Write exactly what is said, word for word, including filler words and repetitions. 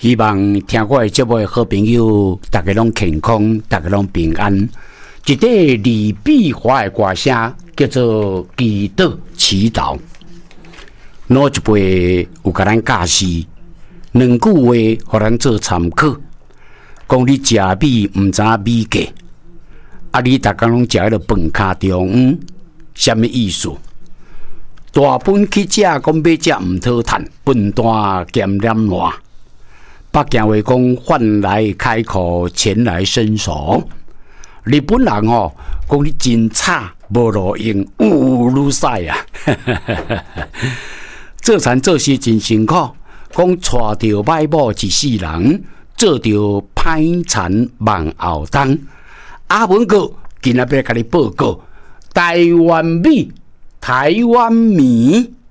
希望听我的节目的好朋友，大家拢健康，大家拢平安。一块李碧华的歌声叫做《祈祷祈祷》，攞一杯有甲咱教示两句话，互咱做参考。讲你食米毋知米价，啊！你逐工拢食迄个饭卡中央，什么意思？大本去食，讲买食毋讨趁，笨蛋咸黏烂。北京话讲，饭来开口，钱来伸手。日本人哦，讲你真差，无路用，有愈使啊！做田做事真辛苦，讲娶着歹某一世人，做着歹田望后冬。阿文哥今仔要甲你报告，台湾米、台湾米